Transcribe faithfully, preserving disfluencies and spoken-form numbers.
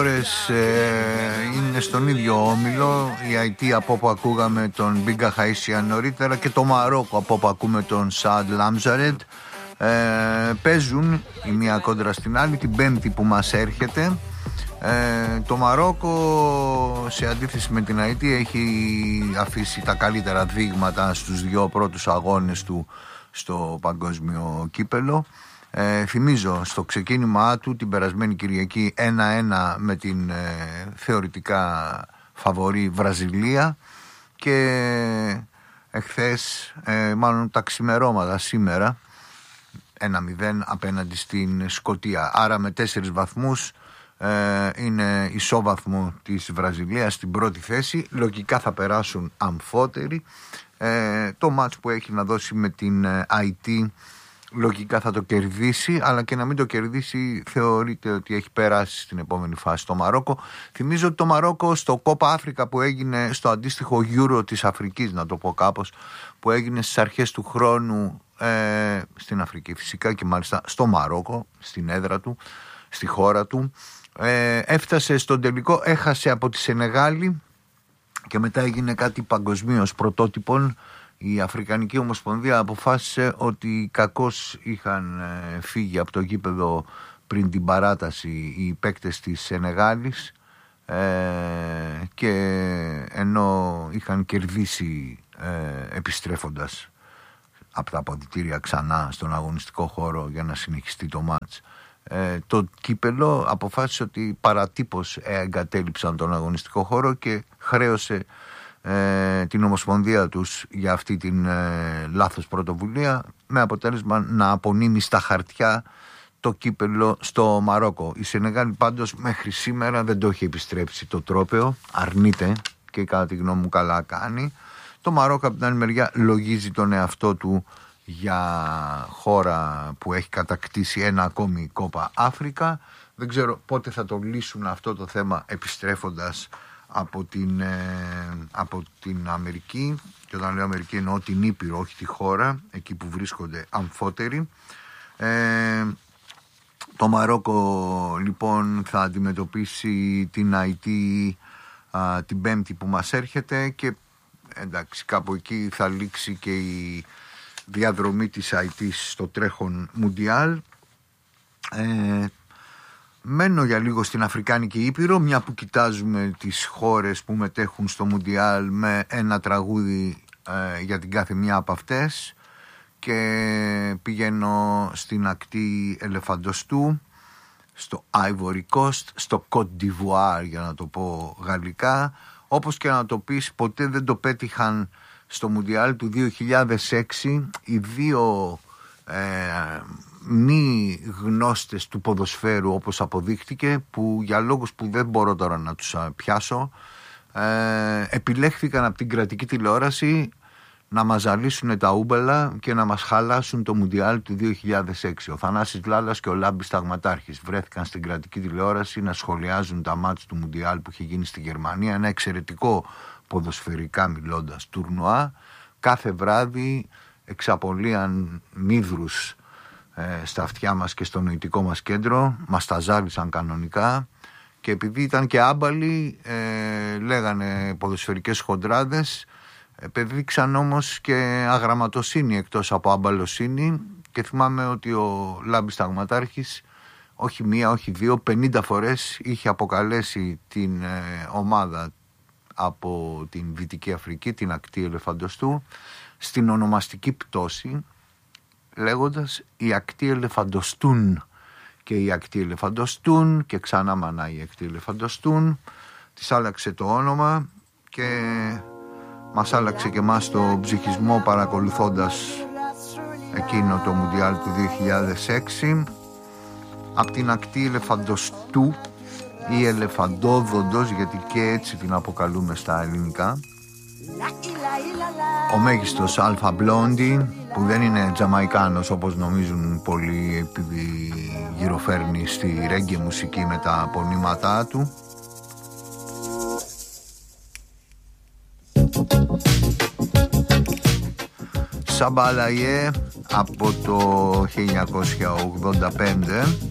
Ε, είναι στον ίδιο όμιλο. Η Αϊτή, από όπου ακούγαμε τον Μπίγκα Χαΐσια νωρίτερα, και το Μαρόκο, από όπου ακούμε τον Σααντ Λάμζαρετ, ε, παίζουν η μία κόντρα στην άλλη την Πέμπτη που μας έρχεται. Ε, το Μαρόκο, σε αντίθεση με την Αϊτή, έχει αφήσει τα καλύτερα δείγματα στους δύο πρώτους αγώνες του στο παγκόσμιο κύπελο. Ε, θυμίζω, στο ξεκίνημά του την περασμένη Κυριακή ένα ένα με την ε, θεωρητικά φαβορή Βραζιλία, και εχθές, ε, μάλλον τα ξημερώματα σήμερα, ένα μηδέν απέναντι στην Σκωτία. Άρα με τέσσερις βαθμούς ε, είναι ισόβαθμο της Βραζιλίας στην πρώτη θέση. Λογικά θα περάσουν αμφότεροι. Ε, το μάτς που έχει να δώσει με την Αϊτή λογικά θα το κερδίσει, αλλά και να μην το κερδίσει θεωρείται ότι έχει περάσει στην επόμενη φάση το Μαρόκο. Θυμίζω ότι το Μαρόκο στο Κόπα Αφρικα που έγινε, στο αντίστοιχο Euro της Αφρικής, να το πω κάπως, που έγινε στις αρχές του χρόνου ε, στην Αφρική φυσικά, και μάλιστα στο Μαρόκο, στην έδρα του, στη χώρα του, ε, έφτασε στον τελικό, έχασε από τη Σενεγάλη, και μετά έγινε κάτι παγκοσμίως πρωτότυπων. Η Αφρικανική Ομοσπονδία αποφάσισε ότι κακώς είχαν φύγει από το γήπεδο πριν την παράταση οι παίκτες της Σενεγάλης, ε, και ενώ είχαν κερδίσει ε, επιστρέφοντας από τα αποδυτήρια ξανά στον αγωνιστικό χώρο για να συνεχιστεί το μάτς, ε, το κύπελο αποφάσισε ότι παρατύπως εγκατέλειψαν τον αγωνιστικό χώρο και χρέωσε Ε, την ομοσπονδία τους για αυτή την ε, λάθος πρωτοβουλία, με αποτέλεσμα να απονείμει στα χαρτιά το κύπελο στο Μαρόκο. Η Σενεγάλη πάντως μέχρι σήμερα δεν το έχει επιστρέψει το τρόπαιο, αρνείται, και κατά τη γνώμη μου καλά κάνει. Το Μαρόκο από την άλλη μεριά λογίζει τον εαυτό του για χώρα που έχει κατακτήσει ένα ακόμη Κόπα Αφρικα. Δεν ξέρω πότε θα το λύσουν αυτό το θέμα επιστρέφοντας από την, ε, από την Αμερική, και όταν λέω Αμερική εννοώ την Ήπειρο, όχι τη χώρα, εκεί που βρίσκονται αμφότεροι. Ε, το Μαρόκο λοιπόν θα αντιμετωπίσει την Αϊτή α, την Πέμπτη που μας έρχεται, και εντάξει, κάπου εκεί θα λήξει και η διαδρομή της Αϊτής στο τρέχον Μουντιάλ. Ε, Μένω για λίγο στην Αφρικάνικη Ήπειρο, μια που κοιτάζουμε τις χώρες που μετέχουν στο Μουντιάλ με ένα τραγούδι ε, για την κάθε μια από αυτές, και πηγαίνω στην ακτή Ελεφαντοστού, στο Ivory Coast, στο Côte d'Ivoire για να το πω γαλλικά. Όπως και να το πεις, ποτέ δεν το πέτυχαν στο Μουντιάλ του δύο χιλιάδες έξι οι δύο ε, μη γνώστες του ποδοσφαίρου, όπως αποδείχτηκε, που για λόγους που δεν μπορώ τώρα να τους πιάσω, ε, επιλέχθηκαν από την κρατική τηλεόραση να μας ζαλίσουν τα ούμπαλα και να μας χαλάσουν το Μουντιάλ του δύο χιλιάδες έξι. Ο Θανάσης Λάλας και ο Λάμπης Σταγματάρχης βρέθηκαν στην κρατική τηλεόραση να σχολιάζουν τα μάτς του Μουντιάλ που είχε γίνει στη Γερμανία, ένα εξαιρετικό ποδοσφαιρικά μιλώντας τουρνουά. Κάθε βράδυ εξαπολύαν μύδρους ε, στα αυτιά μας και στο νοητικό μας κέντρο, μας τα ζάλισαν κανονικά, και επειδή ήταν και άμπαλοι, ε, λέγανε ποδοσφαιρικές χοντράδες, επεδείξαν όμως και αγραμματοσύνη εκτός από αμπαλοσύνη, και θυμάμαι ότι ο Λάμπης Σταγματάρχης όχι μία, όχι δύο, πενήντα φορές είχε αποκαλέσει την ε, ομάδα από την Δυτική Αφρική, την ακτή Ελεφαντοστού, στην ονομαστική πτώση, λέγοντας η ακτή Ελεφαντοστούν, και η ακτή Ελεφαντοστούν, και ξανά μανά η ακτή Ελεφαντοστούν. Της άλλαξε το όνομα και μας άλλαξε και εμάς το ψυχισμό, παρακολουθώντας εκείνο το Μουντιάλ του δύο χιλιάδες έξι. Από την ακτή Ελεφαντοστού ή Ελεφαντόδοντος, γιατί και έτσι την αποκαλούμε στα ελληνικά, ο μέγιστος Αλφα Μπλόντι, που δεν είναι Τζαμαϊκάνος όπως νομίζουν πολλοί, επειδή γυροφέρνει στη ρέγγε μουσική με τα απονήματά του. Σαμπαλαϊέ από το χίλια εννιακόσια ογδόντα πέντε.